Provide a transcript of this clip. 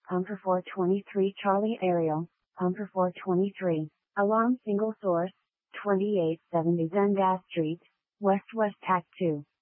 Pumper 423 Charlie Ariel, Pumper 423, alarm single source, 2870 Dundas Street, West West Tac 2.